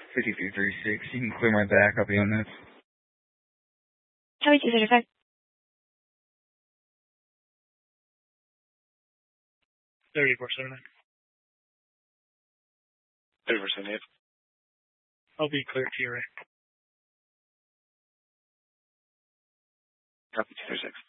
5336. You can clear my back. I'll be on this. Highway 235. 3479. 3478. I'll be clear to your right. Copy 236.